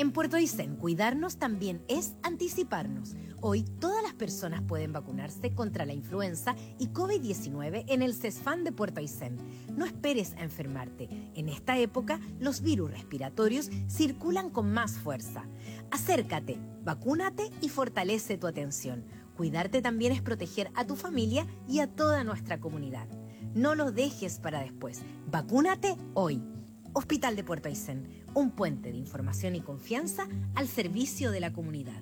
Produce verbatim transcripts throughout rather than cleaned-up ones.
En Puerto Aysén, cuidarnos también es anticiparnos. Hoy todas las personas pueden vacunarse contra la influenza y COVID diecinueve en el CESFAM de Puerto Aysén. No esperes a enfermarte. En esta época, los virus respiratorios circulan con más fuerza. Acércate, vacúnate y fortalece tu atención. Cuidarte también es proteger a tu familia y a toda nuestra comunidad. No lo dejes para después. Vacúnate hoy. Hospital de Puerto Aysén, un puente de información y confianza al servicio de la comunidad.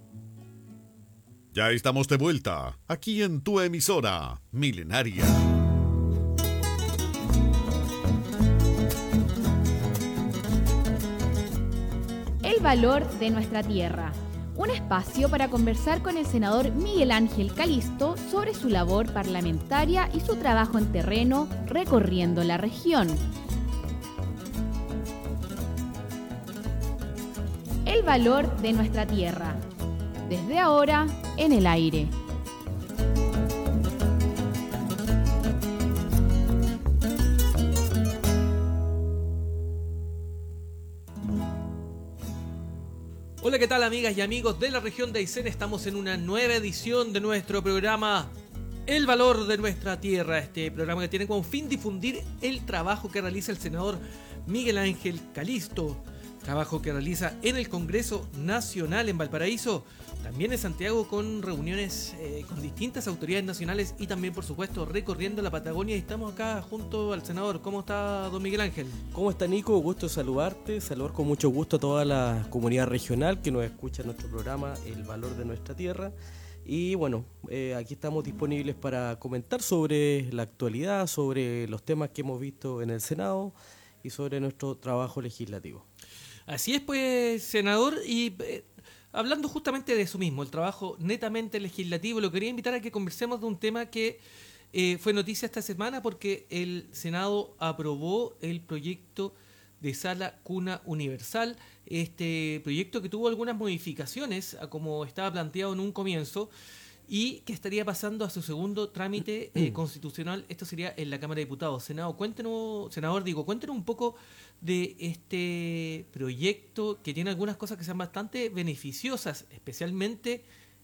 Ya estamos de vuelta, aquí en tu emisora, Milenaria. El valor de nuestra tierra. Un espacio para conversar con el senador Miguel Ángel Calisto sobre su labor parlamentaria y su trabajo en terreno recorriendo la región. El valor de nuestra tierra. Desde ahora, en el aire. Hola, ¿qué tal, amigas y amigos de la región de Aysén? Estamos en una nueva edición de nuestro programa El Valor de Nuestra Tierra. Este programa que tiene como fin difundir el trabajo que realiza el senador Miguel Ángel Calisto. Trabajo que realiza en el Congreso Nacional en Valparaíso, también en Santiago, con reuniones eh, con distintas autoridades nacionales y también, por supuesto, recorriendo la Patagonia. Y estamos acá junto al senador. ¿Cómo está, don Miguel Ángel? ¿Cómo está, Nico? Gusto saludarte, saludar con mucho gusto a toda la comunidad regional que nos escucha en nuestro programa El Valor de Nuestra Tierra. Y bueno, eh, aquí estamos disponibles para comentar sobre la actualidad, sobre los temas que hemos visto en el Senado y sobre nuestro trabajo legislativo. Así es, pues, senador, y eh, hablando justamente de eso mismo, el trabajo netamente legislativo, lo quería invitar a que conversemos de un tema que eh, fue noticia esta semana porque el Senado aprobó el proyecto de sala cuna universal, este proyecto que tuvo algunas modificaciones a como estaba planteado en un comienzo y que estaría pasando a su segundo trámite eh, constitucional. Esto sería en la Cámara de Diputados. Senado, cuéntenos, senador, digo, cuéntenos un poco de este proyecto que tiene algunas cosas que sean bastante beneficiosas, especialmente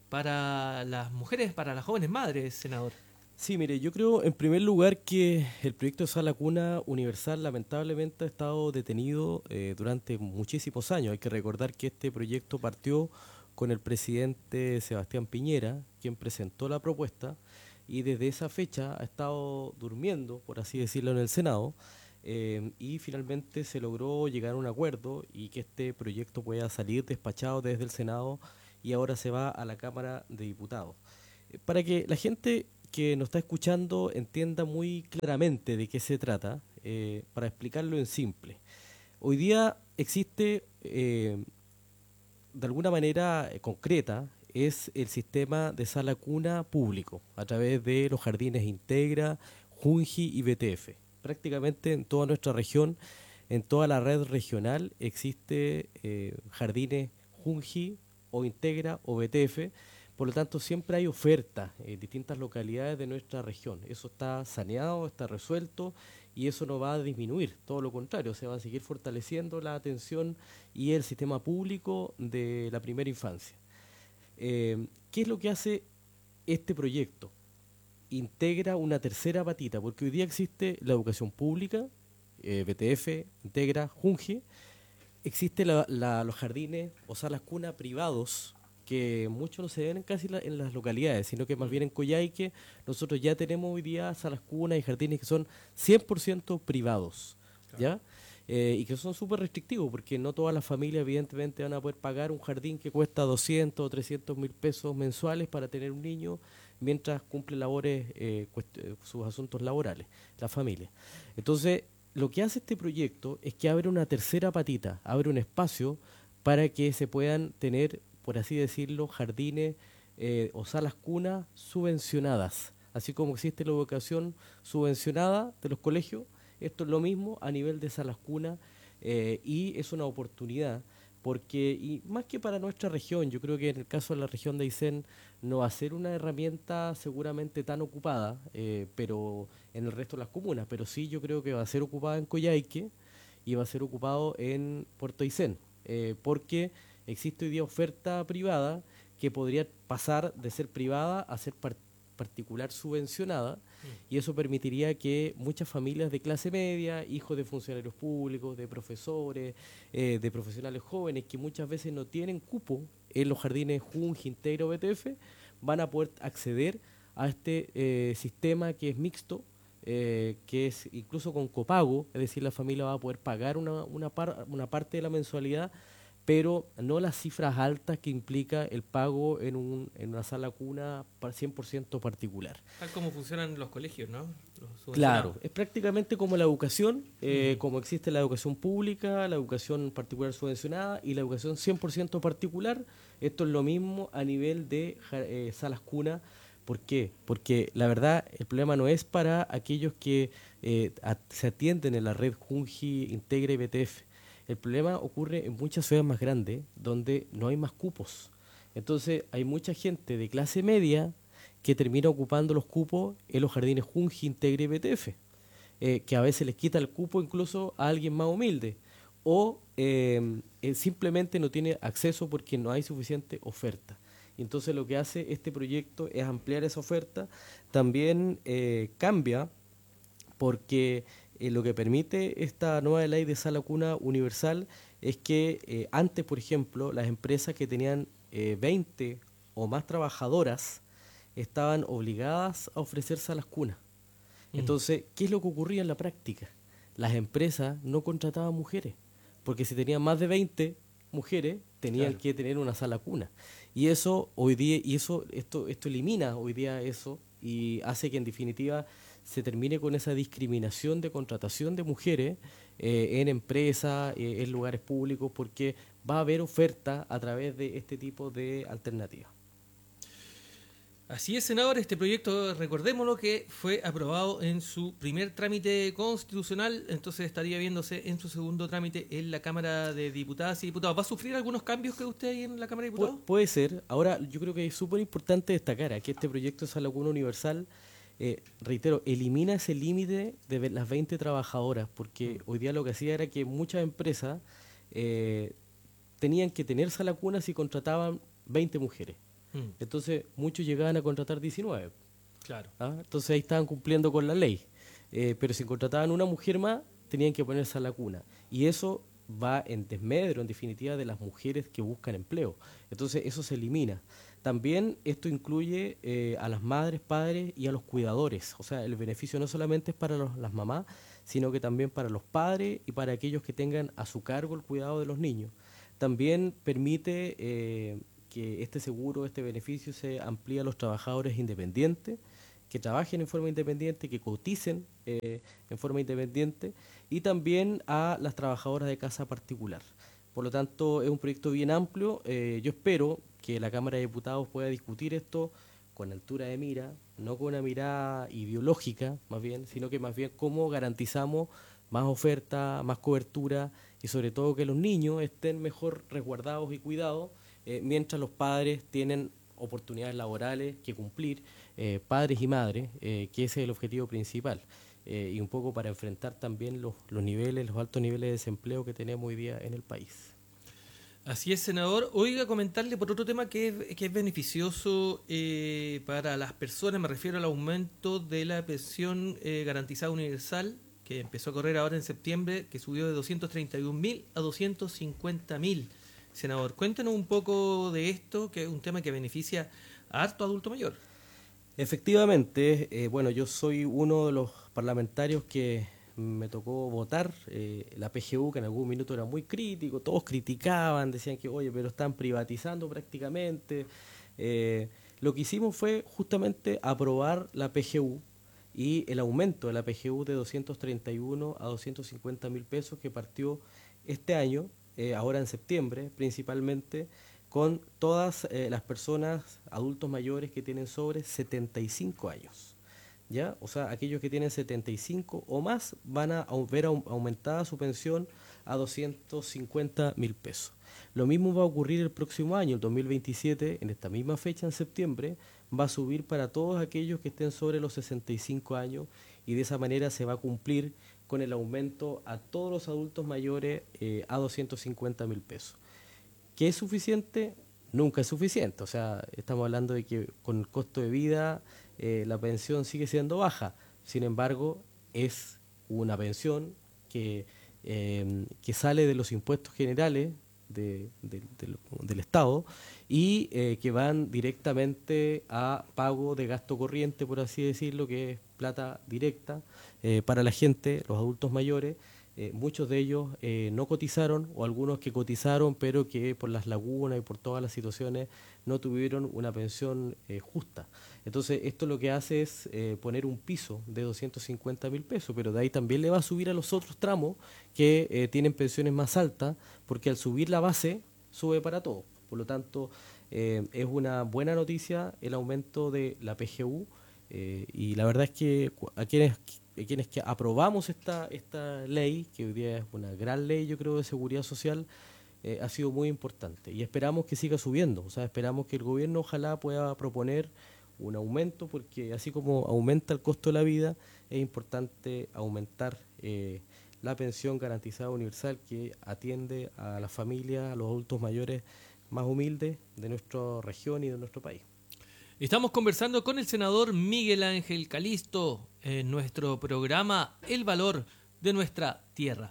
para las mujeres, para las jóvenes madres, senador. Sí, mire, yo creo en primer lugar que el proyecto de sala cuna universal lamentablemente ha estado detenido eh, durante muchísimos años. Hay que recordar que este proyecto partió con el presidente Sebastián Piñera, quien presentó la propuesta, y desde esa fecha ha estado durmiendo, por así decirlo, en el Senado, eh, y finalmente se logró llegar a un acuerdo y que este proyecto pueda salir despachado desde el Senado y ahora se va a la Cámara de Diputados. Eh, para que la gente que nos está escuchando entienda muy claramente de qué se trata, eh, para explicarlo en simple. Hoy día existe... Eh, de alguna manera eh, concreta, es el sistema de sala cuna público, a través de los jardines Integra, Junji y B T F. Prácticamente en toda nuestra región, en toda la red regional, existe eh, jardines Junji o Integra o B T F, por lo tanto siempre hay oferta en distintas localidades de nuestra región. Eso está saneado, está resuelto, y eso no va a disminuir, todo lo contrario, se va a seguir fortaleciendo la atención y el sistema público de la primera infancia. Eh, ¿Qué es lo que hace este proyecto? Integra una tercera patita, porque hoy día existe la educación pública, eh, B T F, Integra, Junji, existe la, la, los jardines o salas cuna privados, que muchos no se ven casi la, en las localidades, sino que más bien en Coyhaique nosotros ya tenemos hoy día salas cunas y jardines que son cien por ciento privados, claro. ¿Ya? Eh, y que son súper restrictivos, porque no todas las familias evidentemente van a poder pagar un jardín que cuesta doscientos o trescientos mil pesos mensuales para tener un niño mientras cumple labores, eh, sus asuntos laborales, la familia. Entonces, lo que hace este proyecto es que abre una tercera patita, abre un espacio para que se puedan tener, por así decirlo, jardines eh, o salas cunas subvencionadas. Así como existe la educación subvencionada de los colegios, esto es lo mismo a nivel de salas cunas, eh, y es una oportunidad, porque y más que para nuestra región, yo creo que en el caso de la región de Aysén no va a ser una herramienta seguramente tan ocupada, eh, pero en el resto de las comunas, pero sí yo creo que va a ser ocupada en Coyhaique y va a ser ocupado en Puerto Aysén. eh, porque existe hoy día oferta privada que podría pasar de ser privada a ser par- particular subvencionada, y eso permitiría que muchas familias de clase media, hijos de funcionarios públicos, de profesores, eh, de profesionales jóvenes que muchas veces no tienen cupo en los jardines Junji, Integra o B T F, van a poder acceder a este eh, sistema que es mixto, eh, que es incluso con copago, es decir, la familia va a poder pagar una, una, par- una parte de la mensualidad, pero no las cifras altas que implica el pago en, un, en una sala cuna cien por ciento particular. Tal como funcionan los colegios, ¿no? Los subvencionados. Claro, es prácticamente como la educación, eh, como existe la educación pública, la educación particular subvencionada y la educación cien por ciento particular. Esto es lo mismo a nivel de eh, salas cuna. ¿Por qué? Porque la verdad el problema no es para aquellos que eh, at- se atienden en la red Junji, Integra y B T F. El problema ocurre en muchas ciudades más grandes donde no hay más cupos. Entonces hay mucha gente de clase media que termina ocupando los cupos en los jardines Junji, Integra y B T F, eh, que a veces les quita el cupo incluso a alguien más humilde, o eh, eh, simplemente no tiene acceso porque no hay suficiente oferta. Entonces lo que hace este proyecto es ampliar esa oferta. También eh, cambia porque eh, lo que permite esta nueva ley de sala cuna universal es que eh, antes, por ejemplo, las empresas que tenían eh, veinte o más trabajadoras estaban obligadas a ofrecer salas cunas. Mm. Entonces, ¿qué es lo que ocurría en la práctica? Las empresas no contrataban mujeres, porque si tenían más de veinte mujeres, tenían Claro. que tener una sala cuna. Y eso hoy día, y eso, esto, esto elimina hoy día eso y hace que en definitiva se termine con esa discriminación de contratación de mujeres eh, en empresas, eh, en lugares públicos, porque va a haber oferta a través de este tipo de alternativas. Así es, senador, este proyecto, recordémoslo, que fue aprobado en su primer trámite constitucional, entonces estaría viéndose en su segundo trámite en la Cámara de Diputadas y Diputados. ¿Va a sufrir algunos cambios que usted ahí en la Cámara de Pu- Diputados? puede ser. Ahora, yo creo que es súper importante destacar aquí este proyecto de sala cuna universal, eh, reitero, elimina ese límite de ve- las veinte trabajadoras, porque hoy día lo que hacía era que muchas empresas eh, tenían que tener sala cuna si contrataban veinte mujeres. Mm, Entonces, muchos llegaban a contratar diecinueve. claro. ¿Ah? Entonces ahí estaban cumpliendo con la ley. Eh, pero si contrataban una mujer más, tenían que ponerse a la cuna. Y eso va en desmedro, en definitiva, de las mujeres que buscan empleo. Entonces eso se elimina. También esto incluye eh, a las madres, padres y a los cuidadores. O sea, el beneficio no solamente es para los- las mamás, sino que también para los padres y para aquellos que tengan a su cargo el cuidado de los niños. También permite eh, que este seguro, este beneficio se amplíe a los trabajadores independientes, que trabajen en forma independiente, que coticen eh, en forma independiente, y también a las trabajadoras de casa particular. Por lo tanto, es un proyecto bien amplio. Eh, yo espero que la Cámara de Diputados pueda discutir esto con altura de mira, no con una mirada ideológica, más bien, sino que más bien cómo garantizamos más oferta, más cobertura y sobre todo que los niños estén mejor resguardados y cuidados, eh, mientras los padres tienen oportunidades laborales que cumplir, eh, padres y madres, eh, que ese es el objetivo principal. Eh, y un poco para enfrentar también los, los niveles, los altos niveles de desempleo que tenemos hoy día en el país. Así es, senador. Oiga, comentarle por otro tema que es, que es beneficioso eh, para las personas, me refiero al aumento de la pensión eh, garantizada universal, que empezó a correr ahora en septiembre, que subió de doscientos treinta y un mil a doscientos cincuenta mil. Senador, cuéntanos un poco de esto, que es un tema que beneficia a harto adulto mayor. Efectivamente, eh, bueno, yo soy uno de los parlamentarios que me tocó votar eh, la P G U, que en algún minuto era muy crítico, todos criticaban, decían que, oye, pero están privatizando prácticamente. Eh, lo que hicimos fue justamente aprobar la P G U y el aumento de la P G U de doscientos treinta y uno a doscientos cincuenta mil pesos que partió este año, eh, ahora en septiembre principalmente, con todas eh, las personas, adultos mayores que tienen sobre setenta y cinco años. ¿Ya? O sea, aquellos que tienen setenta y cinco o más van a au- ver au- aumentada su pensión a doscientos cincuenta mil pesos. Lo mismo va a ocurrir el próximo año, el dos mil veintisiete, en esta misma fecha, en septiembre, va a subir para todos aquellos que estén sobre los sesenta y cinco años y de esa manera se va a cumplir con con el aumento a todos los adultos mayores eh, a doscientos cincuenta mil pesos. ¿Qué es suficiente? Nunca es suficiente. O sea, estamos hablando de que con el costo de vida eh, la pensión sigue siendo baja. Sin embargo, es una pensión que, eh, que sale de los impuestos generales de, de, de, del Estado y eh, que van directamente a pago de gasto corriente, por así decirlo, que es plata directa eh, para la gente, los adultos mayores. Eh, muchos de ellos eh, no cotizaron, o algunos que cotizaron pero que por las lagunas y por todas las situaciones no tuvieron una pensión eh, justa. Entonces esto lo que hace es eh, poner un piso de doscientos cincuenta mil pesos, pero de ahí también le va a subir a los otros tramos que eh, tienen pensiones más altas, porque al subir la base sube para todos. Por lo tanto, eh, es una buena noticia el aumento de la P G U eh, y la verdad es que a quienes... quienes que aprobamos esta, esta ley, que hoy día es una gran ley, yo creo, de seguridad social, eh, ha sido muy importante y esperamos que siga subiendo. O sea, esperamos que el gobierno ojalá pueda proponer un aumento, porque así como aumenta el costo de la vida, es importante aumentar eh, la pensión garantizada universal que atiende a las familias, a los adultos mayores más humildes de nuestra región y de nuestro país. Estamos conversando con el senador Miguel Ángel Calisto en nuestro programa El Valor de Nuestra Tierra.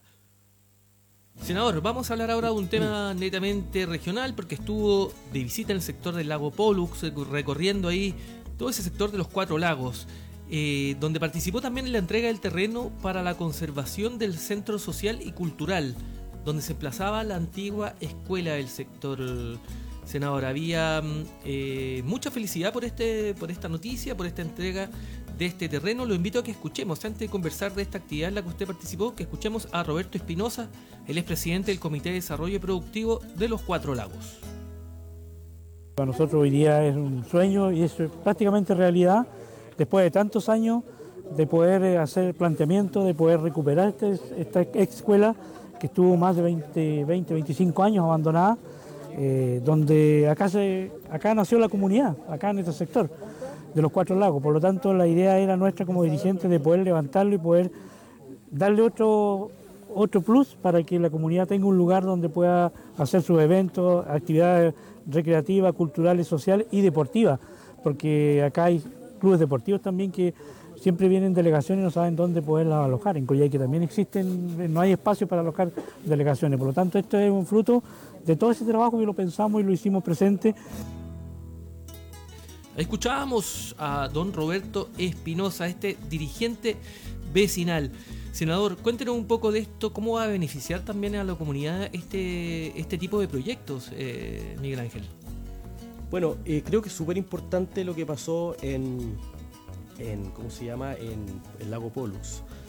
Senador, vamos a hablar ahora de un tema netamente regional, porque estuvo de visita en el sector del lago Pollux, recorriendo ahí todo ese sector de los Cuatro Lagos, eh, donde participó también en la entrega del terreno para la conservación del Centro Social y Cultural, donde se emplazaba la antigua escuela del sector. Senador, había eh, mucha felicidad por este por esta noticia, por esta entrega de este terreno. Lo invito a que escuchemos, antes de conversar de esta actividad en la que usted participó, que escuchemos a Roberto Espinosa, él es presidente del Comité de Desarrollo Productivo de los Cuatro Lagos. Para nosotros hoy día es un sueño y es prácticamente realidad, después de tantos años de poder hacer planteamiento, de poder recuperar este, esta escuela que estuvo más de veinte, veinte, veinticinco años abandonada. Eh, donde acá, se, acá nació la comunidad, acá en este sector de los Cuatro Lagos. Por lo tanto, la idea era nuestra como dirigentes de poder levantarlo y poder darle otro, otro plus para que la comunidad tenga un lugar donde pueda hacer sus eventos, actividades recreativas, culturales, sociales y deportivas, porque acá hay clubes deportivos también que siempre vienen delegaciones y no saben dónde poderlas alojar. En Coyhaique también existen, no hay espacio para alojar delegaciones. Por lo tanto, esto es un fruto de todo ese trabajo que lo pensamos y lo hicimos presente. Escuchábamos a don Roberto Espinosa, este dirigente vecinal. Senador, cuéntenos un poco de esto, cómo va a beneficiar también a la comunidad este, este tipo de proyectos, eh, Miguel Ángel. Bueno, eh, creo que es súper importante lo que pasó en, en, ¿cómo se llama?, en el lago Pollux.